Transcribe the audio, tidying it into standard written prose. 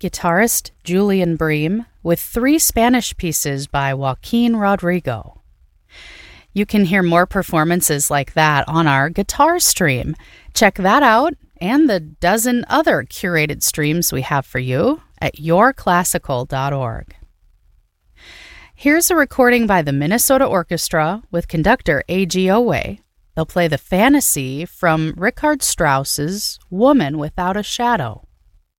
guitarist Julian Bream with 3 Spanish pieces by Joaquin Rodrigo. You can hear more performances like that on our guitar stream. Check that out and the dozen other curated streams we have for you at yourclassical.org. Here's a recording by the Minnesota Orchestra with conductor A.G. Owe. They'll play the Fantasy from Richard Strauss's Woman Without a Shadow.